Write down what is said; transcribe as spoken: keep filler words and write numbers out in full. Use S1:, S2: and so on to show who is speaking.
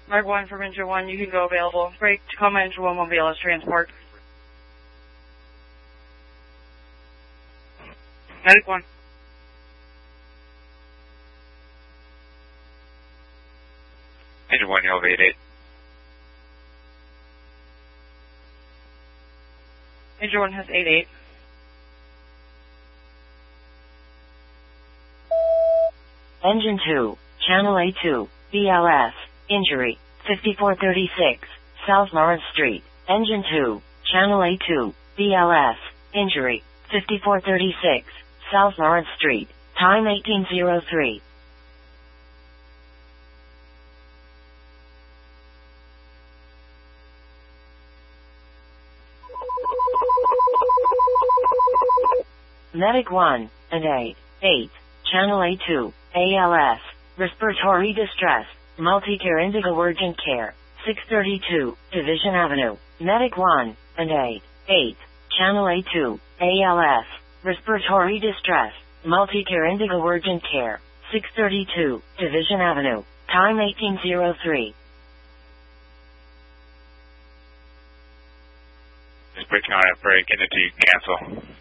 S1: Mark one from Engine one, you can go available. Break Tacoma Engine one, Mobile as transport. Medic one.
S2: Engine one, you have eight eight.
S1: Engine one has eight eight.
S3: Engine two, Channel A two, B L S, injury, fifty-four thirty-six, South Lawrence Street. Engine two, Channel A two, B L S, injury, fifty-four thirty-six, South Lawrence Street. Time eighteen oh three. Medic one, and eight, eight, Channel A two, A L S, respiratory distress, multi-care Indigo Urgent Care, six thirty-two, Division Avenue. Medic one, and eight, eight, Channel A two, A L S, respiratory distress, multi-care Indigo Urgent Care, six thirty-two, Division Avenue. Time eighteen oh three.
S2: Just breaking on a break into cancel.